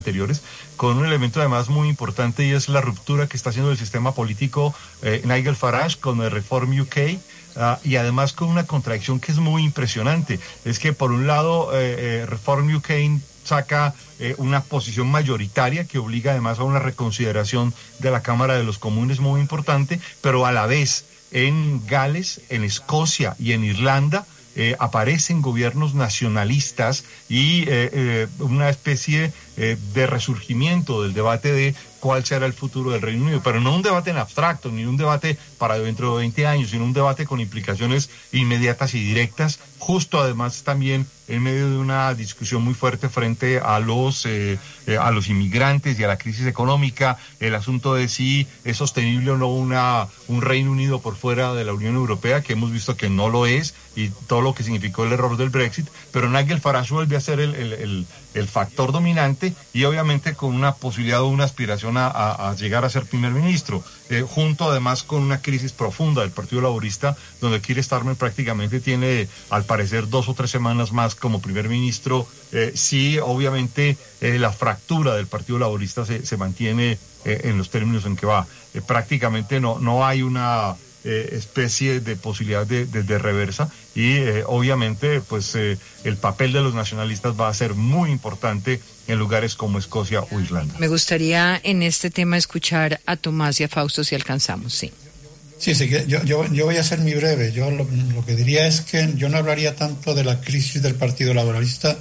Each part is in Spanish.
anteriores, con un elemento además muy importante, y es la ruptura que está haciendo el sistema político Nigel Farage con el Reform UK, y además con una contradicción que es muy impresionante. Es que por un lado Reform UK saca una posición mayoritaria que obliga además a una reconsideración de la Cámara de los Comunes muy importante, pero a la vez en Gales, en Escocia y en Irlanda aparecen gobiernos nacionalistas y una especie de resurgimiento del debate de cuál será el futuro del Reino Unido, pero no un debate en abstracto, ni un debate para dentro de 20 años, sino un debate con implicaciones inmediatas y directas, justo además también en medio de una discusión muy fuerte frente a los inmigrantes y a la crisis económica, el asunto de si es sostenible o no un Reino Unido por fuera de la Unión Europea, que hemos visto que no lo es, y todo lo que significó el error del Brexit, pero Nigel Farage vuelve a ser el factor dominante, y obviamente con una posibilidad o una aspiración a llegar a ser primer ministro, junto además con una crisis profunda del Partido Laborista, donde Keir Starmer prácticamente tiene al parecer 2 o 3 semanas más como primer ministro, sí, obviamente la fractura del Partido Laborista se mantiene en los términos en que va. Prácticamente no hay una especie de posibilidad de reversa, y obviamente pues el papel de los nacionalistas va a ser muy importante en lugares como Escocia o Irlanda. Me gustaría en este tema escuchar a Tomás y a Fausto si alcanzamos, sí. Sí, yo voy a ser muy breve. Yo lo que diría es que yo no hablaría tanto de la crisis del Partido Laborista,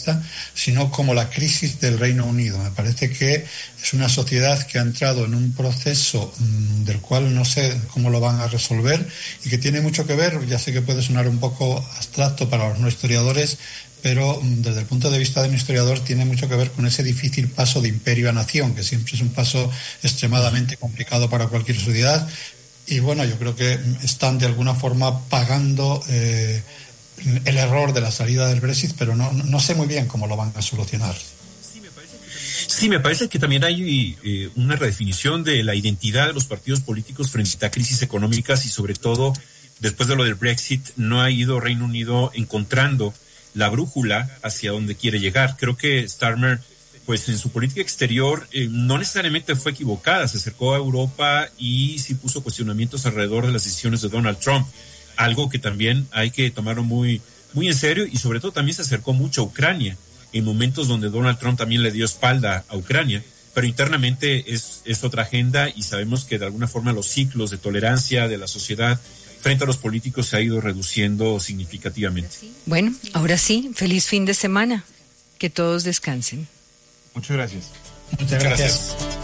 sino como la crisis del Reino Unido. Me parece que es una sociedad que ha entrado en un proceso del cual no sé cómo lo van a resolver, y que tiene mucho que ver, ya sé que puede sonar un poco abstracto para los no historiadores, pero desde el punto de vista de un historiador tiene mucho que ver con ese difícil paso de imperio a nación, que siempre es un paso extremadamente complicado para cualquier sociedad. Y bueno, yo creo que están de alguna forma pagando el error de la salida del Brexit, pero no sé muy bien cómo lo van a solucionar. Sí, me parece que también hay una redefinición de la identidad de los partidos políticos frente a crisis económicas, y sobre todo después de lo del Brexit no ha ido Reino Unido encontrando la brújula hacia donde quiere llegar. Creo que Starmer, pues en su política exterior no necesariamente fue equivocada, se acercó a Europa y sí puso cuestionamientos alrededor de las decisiones de Donald Trump, algo que también hay que tomarlo muy, muy en serio, y sobre todo también se acercó mucho a Ucrania, en momentos donde Donald Trump también le dio espalda a Ucrania, pero internamente es otra agenda, y sabemos que de alguna forma los ciclos de tolerancia de la sociedad frente a los políticos se ha ido reduciendo significativamente. Bueno, ahora sí, feliz fin de semana, que todos descansen. Muchas gracias. Muchas gracias.